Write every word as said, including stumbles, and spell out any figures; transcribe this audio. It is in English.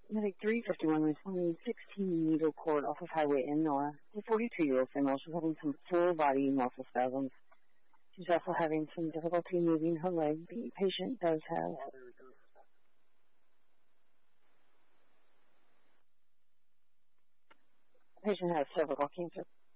Medic three fifty-one responding sixteen needle cord off of Highway N Nora. The forty-two-year-old female, she's having some full body muscle spasms. She's also having some difficulty moving her leg. The patient does have the patient has cervical cancer.